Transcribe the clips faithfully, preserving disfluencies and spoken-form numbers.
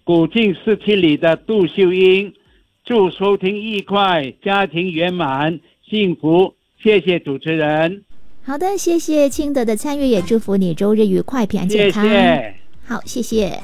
古晋四七里的杜秀英，祝收听愉快，家庭圆满幸福，谢谢主持人。 好的，谢谢清德的参与，也祝福你周日愉快，平安健康。 谢谢。 好，谢谢。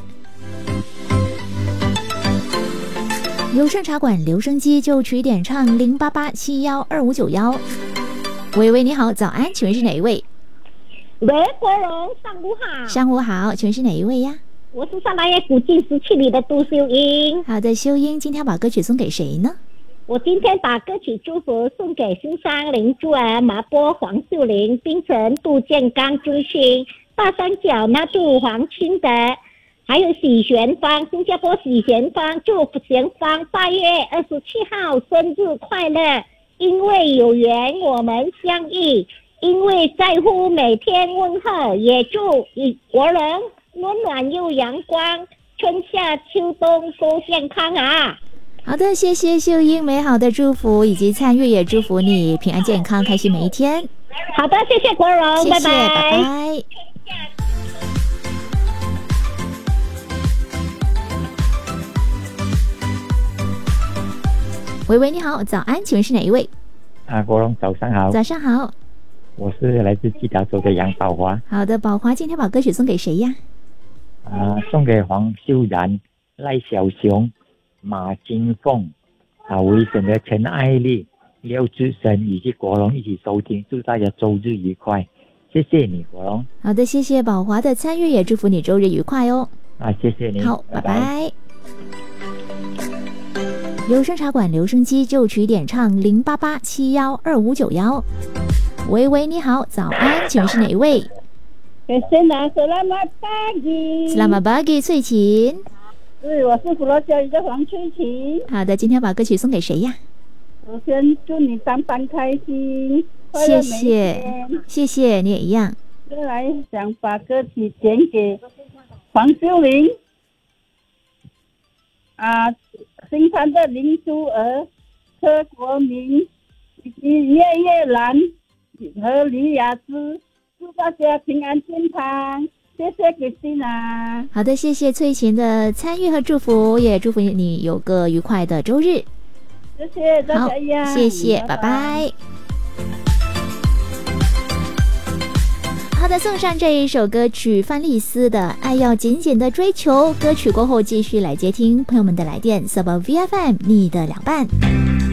有声茶馆留声机就取点唱零八八七幺二五九幺。喂喂，你好，早安，请问是哪一位？ 喂，国荣，上午好。 上午好，请问是哪一位呀？ 我是上来也古晋十七里的杜秀英。 好的，秀英，今天把歌曲送给谁呢？ 我今天把歌曲祝福送给新山林珠儿、麻波、黄秀玲、槟城、杜建刚、朱勋、大三角那杜黄清德，还有许玄芳，新加坡许玄芳，祝福玄芳八月二十七号生日快乐，因为有缘我们相遇，因为在乎每天问候，也祝国人温暖又阳光，春夏秋冬都健康啊！ 好的，谢谢秀英美好的祝福以及参与，也祝福你平安健康，开心每一天。 好的，谢谢国荣， 谢谢， 拜拜， 拜拜。喂喂，你好，早安，请问是哪一位？ 啊，国荣，早上好。 早上好， 我是来自吉达州的杨宝华。 好的，宝华，今天把歌曲送给谁呀？ 啊，送给黄秀然、赖小雄、马金凤、啊，维省的陈爱丽、廖志生以及国荣一起收听，祝大家周日愉快，谢谢你，国荣。 好的，谢谢宝华的参与，也祝福你周日愉快哦。 啊，谢谢你。 好，拜拜。 拜拜。 留声茶馆留声机就取点唱零八八七幺二五九幺。喂喂，你好，早安，请问是哪一位 ？Selamat pagi。Selamat pagi， 翠琴。 对，我是普罗教育的黄翠琴。 好的，今天把歌曲送给谁呀？ 首先祝你上班开心， 谢谢，谢谢，你也一样。 再来想把歌曲点给黄秀玲，啊，新山的林珠儿、柯国明以及叶叶兰和李雅芝，祝大家平安健康。谢谢 Christina。 好的，谢谢翠琴的参与和祝福，也祝福你有个愉快的周日。 谢谢大家一样。 好，谢谢，拜拜，拜拜。好的，送上这一首歌曲范丽斯的《爱要紧紧的追求》。歌曲过后继续来接听朋友们的来电， Sub V F M 你的两半。